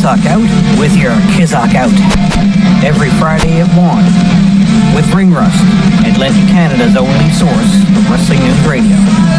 Kizak Out with your Kizak Out. Every Friday at 1 with Ring Rust, Atlantic Canada's only source of wrestling news radio.